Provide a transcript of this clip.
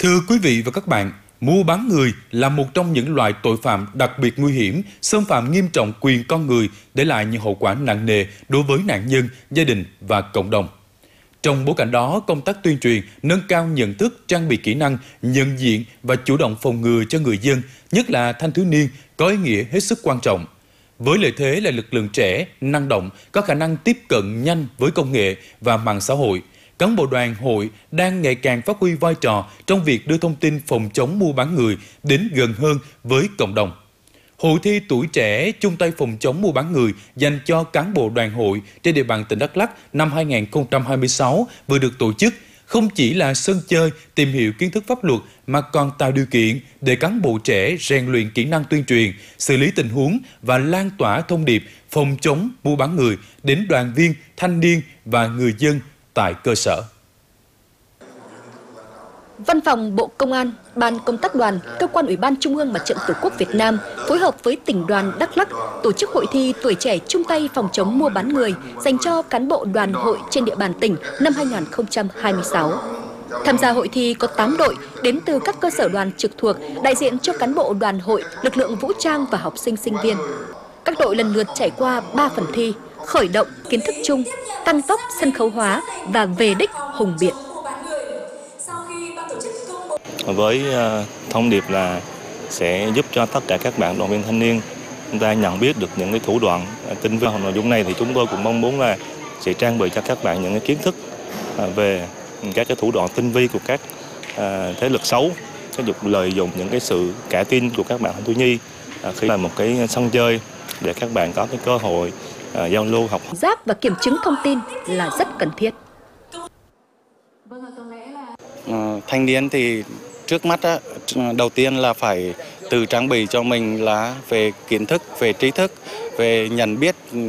Thưa quý vị và các bạn, mua bán người là một trong những loại tội phạm đặc biệt nguy hiểm, xâm phạm nghiêm trọng quyền con người, để lại những hậu quả nặng nề đối với nạn nhân, gia đình và cộng đồng. Trong bối cảnh đó, công tác tuyên truyền, nâng cao nhận thức, trang bị kỹ năng, nhận diện và chủ động phòng ngừa cho người dân, nhất là thanh thiếu niên, có ý nghĩa hết sức quan trọng. Với lợi thế là lực lượng trẻ, năng động, có khả năng tiếp cận nhanh với công nghệ và mạng xã hội, cán bộ đoàn hội đang ngày càng phát huy vai trò trong việc đưa thông tin phòng chống mua bán người đến gần hơn với cộng đồng. Hội thi tuổi trẻ chung tay phòng chống mua bán người dành cho cán bộ đoàn hội trên địa bàn tỉnh Đắk Lắk năm 2026 vừa được tổ chức, không chỉ là sân chơi, tìm hiểu kiến thức pháp luật mà còn tạo điều kiện để cán bộ trẻ rèn luyện kỹ năng tuyên truyền, xử lý tình huống và lan tỏa thông điệp phòng chống mua bán người đến đoàn viên, thanh niên và người dân tại cơ sở. Văn phòng Bộ Công an, Ban Công tác đoàn, Cơ quan Ủy ban Trung ương Mặt trận Tổ quốc Việt Nam phối hợp với tỉnh đoàn Đắk Lắk tổ chức hội thi tuổi trẻ chung tay phòng chống mua bán người dành cho cán bộ đoàn hội trên địa bàn tỉnh năm 2026. Tham gia hội thi có 8 đội đến từ các cơ sở đoàn trực thuộc, đại diện cho cán bộ đoàn hội, lực lượng vũ trang và học sinh sinh viên. Các đội lần lượt trải qua 3 phần thi: khởi động, kiến thức chung, tăng tốc, sân khấu hóa và về đích hùng biện. Với thông điệp là sẽ giúp cho tất cả các bạn đoàn viên thanh niên chúng ta nhận biết được những cái thủ đoạn tinh vi. Nội dung này thì chúng tôi cũng mong muốn là sẽ trang bị cho các bạn những cái kiến thức về các cái thủ đoạn tinh vi của các thế lực xấu, cái lợi dụng những cái sự cả tin của các bạn thanh thiếu nhi khi là một cái sân chơi để các bạn có cái cơ hội giao lưu học. Giáp và kiểm chứng thông tin là rất cần thiết. Thanh niên thì trước mắt đầu tiên là phải tự trang bị cho mình là về kiến thức, về trí thức, về nhận biết